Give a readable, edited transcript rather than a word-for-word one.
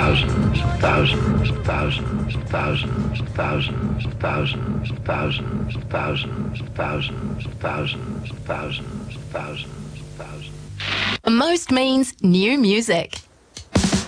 thousands, thousands, thousands, thousands, thousands, thousands, thousands, thousands, thousands, thousands, thousands, thousands, thousands. Most means new music.